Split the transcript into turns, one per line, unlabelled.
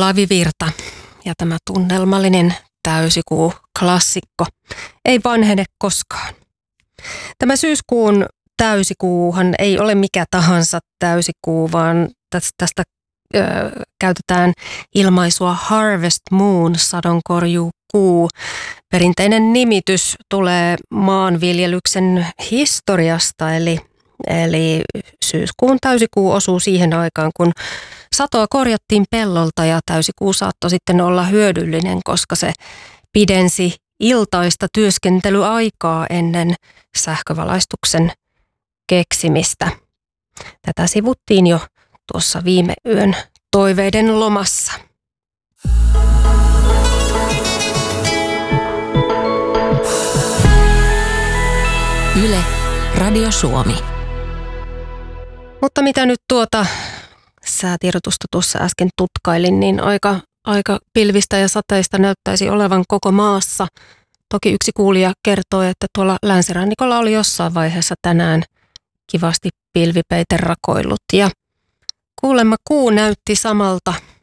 Olavi Virta ja tämä tunnelmallinen täysikuu-klassikko ei vanhene koskaan. Tämä syyskuun täysikuuhan ei ole mikä tahansa täysikuu, vaan tästä käytetään ilmaisua Harvest Moon, sadonkorjuukuu. Perinteinen nimitys tulee maanviljelyksen historiasta, eli syyskuun täysikuu osuu siihen aikaan, kun satoa korjattiin pellolta ja täysikuu saattoi sitten olla hyödyllinen, koska se pidensi iltaista työskentelyaikaa ennen sähkövalaistuksen keksimistä. Tätä sivuttiin jo tuossa viime yön toiveiden lomassa.
Yle, Radio Suomi.
Mutta mitä nyt säätiedotusta tuossa äsken tutkailin, niin aika pilvistä ja sateista näyttäisi olevan koko maassa. Toki yksi kuulija kertoi, että tuolla länsirannikolla oli jossain vaiheessa tänään kivasti pilvipeite rakoillut ja kuulemma kuu näytti samalta